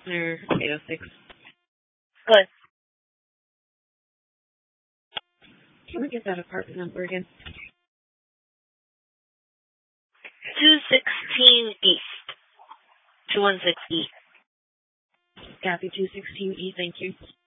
Or 806. Good. Can we get that apartment number again? 216 East. 216E. Copy 216E, thank you.